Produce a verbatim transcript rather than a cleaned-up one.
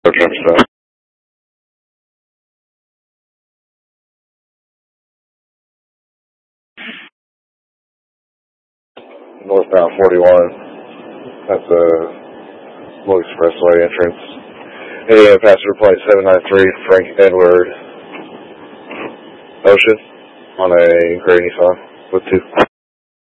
No truck stop. Northbound forty-one. That's a Little Expressway entrance. A M passenger plate seven nine three, Frank Edward Ocean on a gray Nissan with two.